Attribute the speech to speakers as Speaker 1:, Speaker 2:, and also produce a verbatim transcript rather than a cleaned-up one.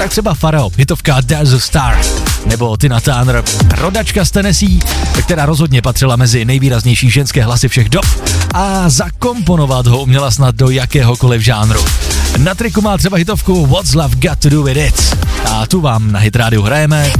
Speaker 1: tak třeba Pharrell, hitovka There's a Star, nebo Tina Turner, rodačka z Tennessee, která rozhodně patřila mezi nejvýraznější ženské hlasy všech dob a zakomponovat ho uměla snad do jakéhokoliv žánru. Na triku má třeba hitovku What's Love Got to Do With It a tu vám na Hit rádiu hrajeme.